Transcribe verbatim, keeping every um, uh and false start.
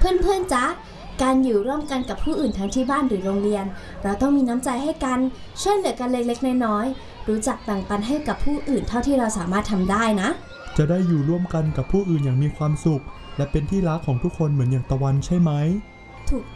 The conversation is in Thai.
เพื่อนๆจ๊ะการอยู่ร่วมกันกับผู้อื่นทั้งที่บ้านหรือโรงเรียนเราต้องมีน้ำใจให้กันช่วยเหลือกันเล็กๆน้อยๆรู้จักแบ่งปันให้กับผู้อื่นเท่าที่เราสามารถทำได้นะจะได้อยู่ร่วมกันกับผู้อื่นอย่างมีความสุขและเป็นที่รักของทุกคนเหมือนอย่างตะวันใช่ไหมถูก